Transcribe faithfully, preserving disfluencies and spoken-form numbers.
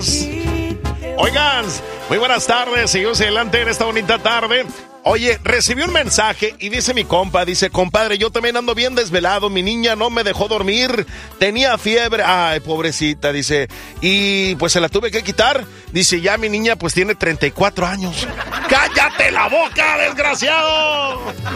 más. Oigan, muy buenas tardes, seguimos adelante en esta bonita tarde. Oye, recibí un mensaje y dice mi compa, dice, compadre, yo también ando bien desvelado, mi niña no me dejó dormir, tenía fiebre, ay, pobrecita, dice, y pues se la tuve que quitar, dice, ya mi niña pues tiene treinta y cuatro años. ¡Cállate la boca, desgraciado!